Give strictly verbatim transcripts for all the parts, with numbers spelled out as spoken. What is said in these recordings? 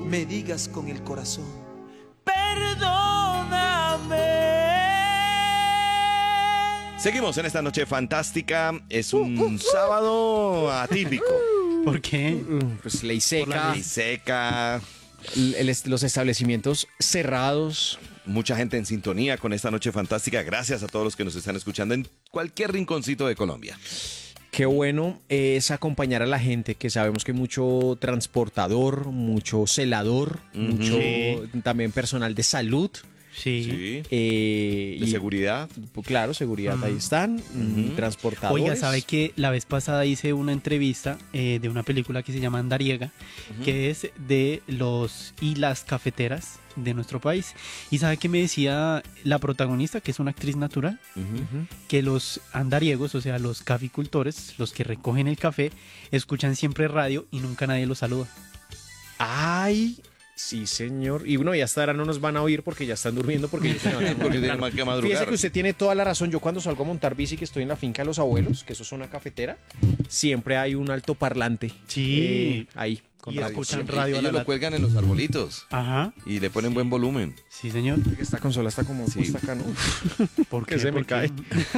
me digas con el corazón, perdóname. Seguimos en esta noche fantástica. Es un sábado atípico. ¿Por qué? Pues ley seca, Ley seca, el- el est- los establecimientos cerrados. mucha gente en sintonía con esta noche fantástica. Gracias a todos los que nos están escuchando en cualquier rinconcito de Colombia. Qué bueno es acompañar a la gente, que sabemos que hay mucho transportador, mucho celador, Ujú. mucho Sí. también personal de salud. Sí. Sí. eh, De y- seguridad. pues, claro, seguridad, Mm. ahí están, mm, transportadores. Oiga, ¿sabe que la vez pasada hice una entrevista eh, de una película que se llama Andariega, que es de los y las cafeteras de nuestro país? ¿Y sabe qué me decía la protagonista, que es una actriz natural? Ujú. Que los andariegos, o sea, los caficultores, los que recogen el café, escuchan siempre radio y nunca nadie los saluda. Ay, sí, señor. Y bueno, ya hasta ahora no nos van a oír porque ya están durmiendo porque ellos se levantan muy Porque tienen temprano. más que madrugar. Fíjese que usted tiene toda la razón. Yo cuando salgo a montar bici, que estoy en la finca de los abuelos, que eso es una cafetera, siempre hay un altoparlante. Sí. eh, ahí. Con Y radio. escuchan Siempre. radio a la Ellos lo lata. cuelgan en los arbolitos Ajá. y le ponen buen volumen. Sí, señor. Esta consola está como Sí. puesta acá, ¿no? ¿Por Que qué? se me ¿Por qué?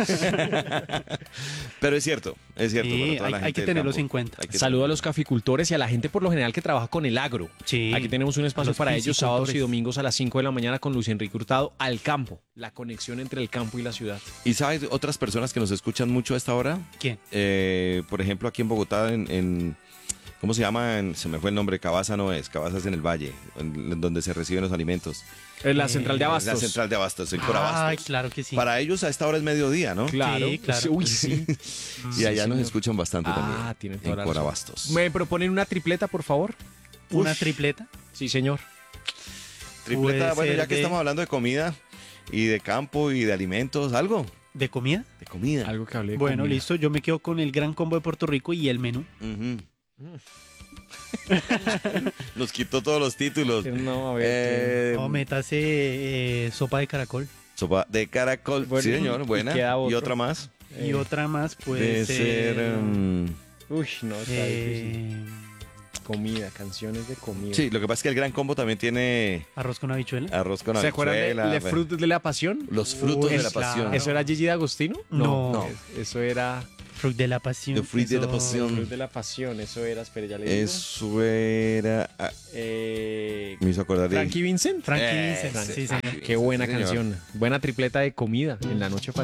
Pero es cierto, es cierto. Sí, para toda hay- la hay gente que del tenerlos campo. en cuenta. Hay que Saludo a tenerlos. los caficultores y a la gente por lo general que trabaja con el agro. Sí. Aquí tenemos un A espacio los para ellos sábados y piscicultores. domingos a las cinco de la mañana con Luis Enrique Hurtado al campo. La conexión entre el campo y la ciudad. ¿Y sabes otras personas que nos escuchan mucho a esta hora? ¿Quién? Eh, por ejemplo, aquí en Bogotá, en, en- ¿cómo se llama? En- se me fue el nombre, Cabaza no es, Cabaza es en el Valle, en, en donde se reciben los alimentos. En la Eh, central de Abastos. La central de Abastos, en Ay, Corabastos. claro que sí. Para ellos a esta hora es mediodía, ¿no? Claro. Sí, claro. Uy, sí. Y allá Sí, nos señor. escuchan bastante Ah, también. tienen toda en la razón. Corabastos. ¿Me proponen una tripleta, por favor? Una Ush. tripleta. Sí, señor. Tripleta, Puede bueno, ser ya que de- estamos hablando de comida y de campo y de alimentos, algo ¿De comida? de comida. Algo que hable de Bueno, comida. listo. Yo me quedo con el Gran Combo de Puerto Rico y el menú. Ujú. Nos quitó todos los títulos. No, a ver. Eh, O métase eh, sopa de caracol. sopa de caracol. Bueno, sí, señor, y buena. queda Y otro. otra más. ¿qué? Y Eh, otra más puede de ser. ser... mm, Uy, no, está difícil. eh, Comida, canciones de comida. sí, lo que pasa es que el Gran Combo también tiene arroz con habichuela. arroz con ¿Se acuerdan de, habichuela, de bueno, Frutos de la Pasión? los frutos Uy, de la claro. pasión. ¿Eso era Gigi D'Agostino? No. No. Eso era Fruit de la pasión. The Fruit de la Eso- pasión. Frutos de la Pasión. Eso era, espere, ya le digo. Eso era. ah, Eh, me hizo acordar de. Frankie Vincent. Frankie Eh, Vincent, sí, sí, Frankie señor. Qué buena Sí, señor. canción. Buena tripleta de comida en la noche.